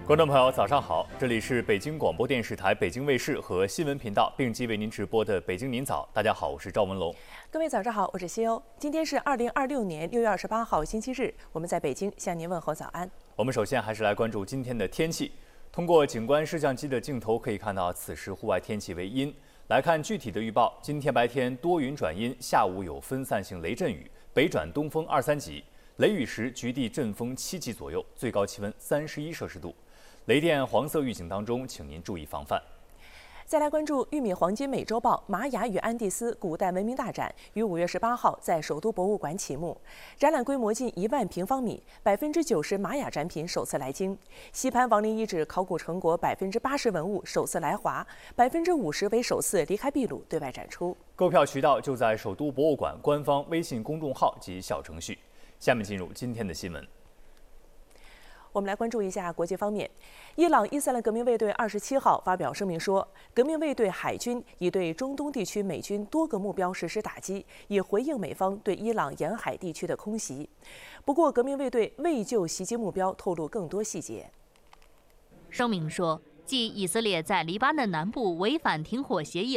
观众朋友，早上好！这里是北京广播电视台北京卫视和新闻频道并机为您直播的《北京您早》。大家好，我是赵文龙。 各位早上好，我是西欧。今天是2026年6月28号，星期日。我们在北京向您问候早安。 我们首先还是来关注今天的天气。通过景观摄像机的镜头可以看到，此时户外天气为阴。来看具体的预报，今天白天多云转阴，下午有分散性雷阵雨，北转东风2、3级，雷雨时局地阵风7级左右，最高气温31摄氏度。雷电黄色预警当中，请您注意防范。 再来关注玉米黄金美洲豹玛雅与安第斯古代文明大展于5月18号在首都博物馆启幕，展览规模近1万平方米，90%玛雅展品首次来京，西潘王陵遗址考古成果80%文物首次来华，50%为首次离开秘鲁对外展出。 购票渠道就在首都博物馆官方微信公众号及小程序。下面进入今天的新闻。 我们来关注一下国际方面，伊朗伊斯兰革命卫队27号发表声明说，革命卫队海军已对中东地区美军多个目标实施打击，以回应美方对伊朗沿海地区的空袭。不过，革命卫队未就袭击目标透露更多细节。 声明说，继以色列在黎巴嫩南部违反停火协议